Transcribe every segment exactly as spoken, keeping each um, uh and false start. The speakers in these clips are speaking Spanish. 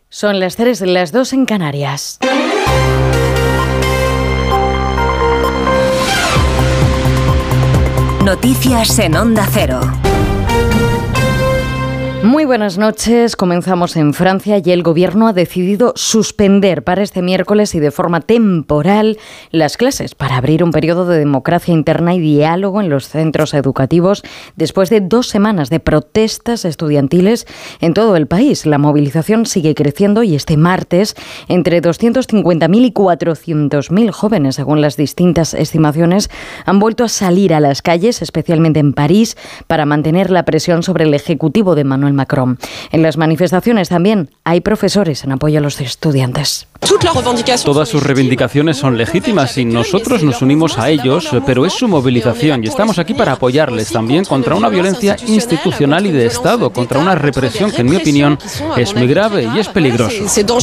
Son las tres, las dos en Canarias. Noticias en Onda Cero. Muy buenas noches. Comenzamos en Francia y el Gobierno ha decidido suspender para este miércoles y de forma temporal las clases para abrir un periodo de democracia interna y diálogo en los centros educativos después de dos semanas de protestas estudiantiles en todo el país. La movilización sigue creciendo y este martes entre doscientos cincuenta mil y cuatrocientos mil jóvenes, según las distintas estimaciones, han vuelto a salir a las calles, especialmente en París, para mantener la presión sobre el Ejecutivo de Emmanuel Macron. En las manifestaciones también hay profesores en apoyo a los estudiantes. Todas sus reivindicaciones son legítimas y nosotros nos unimos a ellos, pero es su movilización y estamos aquí para apoyarles también contra una violencia institucional y de Estado, contra una represión que en mi opinión es muy grave y es peligroso.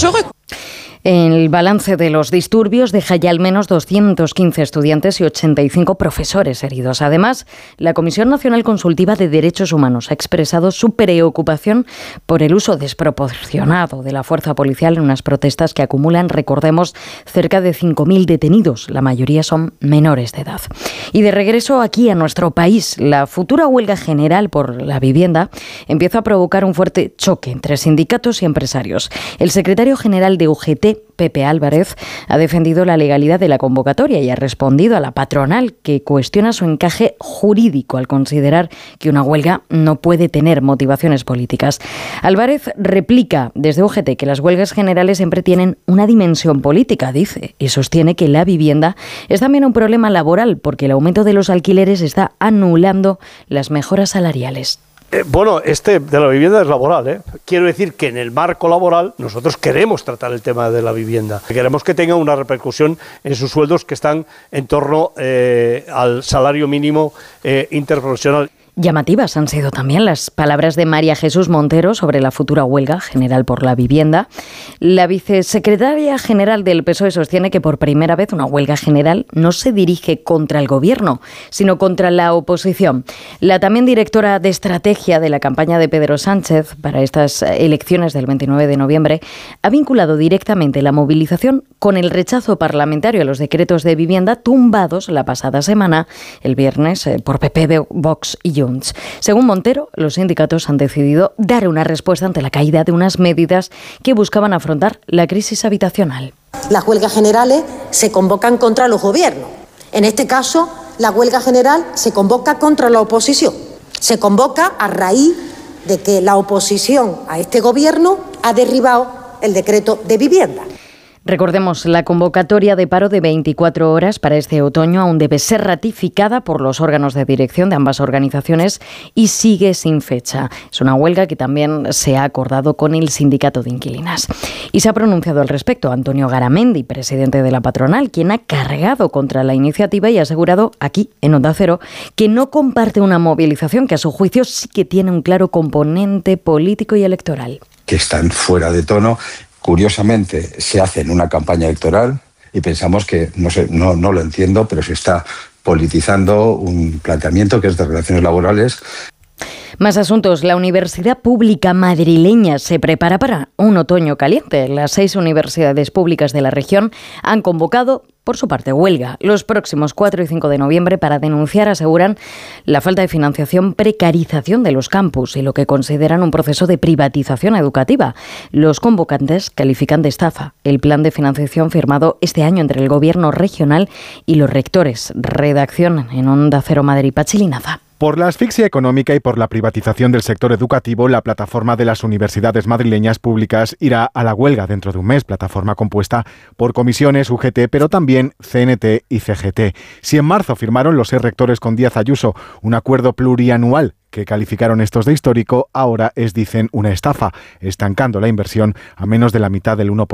El balance de los disturbios deja ya al menos doscientos quince estudiantes y ochenta y cinco profesores heridos. Además, la Comisión Nacional Consultiva de Derechos Humanos ha expresado su preocupación por el uso desproporcionado de la fuerza policial en unas protestas que acumulan, recordemos, cerca de cinco mil detenidos. La mayoría son menores de edad. Y de regreso aquí a nuestro país, la futura huelga general por la vivienda empieza a provocar un fuerte choque entre sindicatos y empresarios. El secretario general de U G T, Pepe Álvarez, ha defendido la legalidad de la convocatoria y ha respondido a la patronal, que cuestiona su encaje jurídico al considerar que una huelga no puede tener motivaciones políticas. Álvarez replica desde U G T que las huelgas generales siempre tienen una dimensión política, dice, y sostiene que la vivienda es también un problema laboral porque el aumento de los alquileres está anulando las mejoras salariales. Eh, bueno, este de la vivienda es laboral, ¿eh? Quiero decir que en el marco laboral nosotros queremos tratar el tema de la vivienda. Queremos que tenga una repercusión en sus sueldos que están en torno eh, al salario mínimo eh, interprofesional. Llamativas han sido también las palabras de María Jesús Montero sobre la futura huelga general por la vivienda. La vicesecretaria general del P S O E sostiene que por primera vez una huelga general no se dirige contra el gobierno, sino contra la oposición. La también directora de estrategia de la campaña de Pedro Sánchez para estas elecciones del veintinueve de noviembre ha vinculado directamente la movilización con el rechazo parlamentario a los decretos de vivienda tumbados la pasada semana, el viernes, por P P, Vox y Junts. Según Montero, los sindicatos han decidido dar una respuesta ante la caída de unas medidas que buscaban afrontar la crisis habitacional. Las huelgas generales se convocan contra los gobiernos. En este caso, la huelga general se convoca contra la oposición. Se convoca a raíz de que la oposición a este gobierno ha derribado el decreto de vivienda. Recordemos, la convocatoria de paro de veinticuatro horas para este otoño aún debe ser ratificada por los órganos de dirección de ambas organizaciones y sigue sin fecha. Es una huelga que también se ha acordado con el sindicato de inquilinas. Y se ha pronunciado al respecto Antonio Garamendi, presidente de la patronal, quien ha cargado contra la iniciativa y ha asegurado aquí, en Onda Cero, que no comparte una movilización que a su juicio sí que tiene un claro componente político y electoral. Que están fuera de tono. Curiosamente, se hace en una campaña electoral y pensamos que, no sé, no, no lo entiendo, pero se está politizando un planteamiento que es de relaciones laborales. Más asuntos. La Universidad Pública Madrileña se prepara para un otoño caliente. Las seis universidades públicas de la región han convocado, por su parte, huelga los próximos cuatro y cinco de noviembre para denunciar, aseguran, la falta de financiación, precarización de los campus y lo que consideran un proceso de privatización educativa. Los convocantes califican de estafa el plan de financiación firmado este año entre el Gobierno regional y los rectores. Redacción en Onda Cero Madrid, Pachi Linaza. Por la asfixia económica y por la privatización del sector educativo, la plataforma de las universidades madrileñas públicas irá a la huelga dentro de un mes, plataforma compuesta por comisiones, U G T, pero también C N T y C G T. Si en marzo firmaron los seis rectores con Díaz Ayuso un acuerdo plurianual que calificaron estos de histórico, ahora es, dicen, una estafa, estancando la inversión a menos de la mitad del uno por ciento.